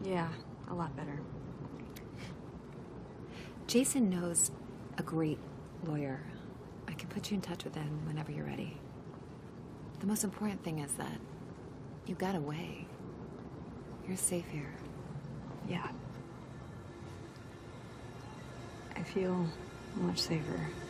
Yeah, a lot better. Jason knows a great lawyer. I can put you in touch with him whenever you're ready. The most important thing is that you got away. You're safe here. Yeah. I feel much safer.